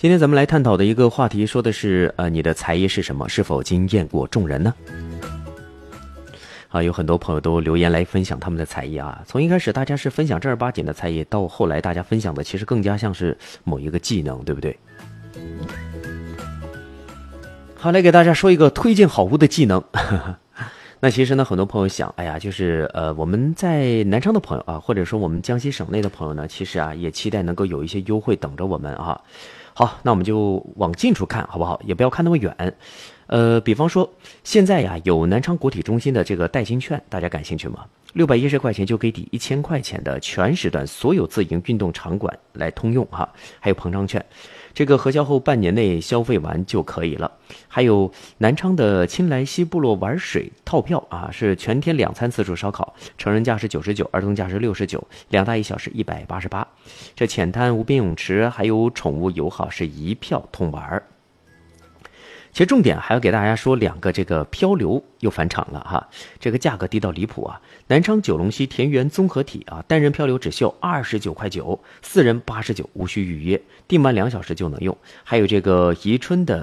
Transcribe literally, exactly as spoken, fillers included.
今天咱们来探讨的一个话题，说的是呃，你的才艺是什么？是否惊艳过众人呢？啊，有很多朋友都留言来分享他们的才艺啊。从一开始大家是分享正儿八经的才艺，到后来大家分享的其实更加像是某一个技能，对不对？好，来给大家说一个推荐好物的技能。那其实呢，很多朋友想，哎呀，就是呃，我们在南昌的朋友啊，或者说我们江西省内的朋友呢，其实啊，也期待能够有一些优惠等着我们啊。好，那我们就往近处看，好不好？也不要看那么远。呃，比方说，现在呀，有南昌国体中心的这个代金券，大家感兴趣吗？六百一十块钱就可以抵一千块钱的全时段所有自营运动场馆来通用哈，还有膨胀券。这个核销后半年内消费完就可以了。还有南昌的青莱西部落玩水套票啊，是全天两餐自助烧烤，成人价是九十九，儿童价是六十九，两大一小时一百八十八。这浅滩无边泳池还有宠物友好是一票通玩。其实重点还要给大家说两个，这个漂流又返场了哈，这个价格低到离谱啊！南昌九龙溪田园综合体啊，单人漂流只需要二十九块九，四人八十九，无需预约，订满两小时就能用。还有这个宜春的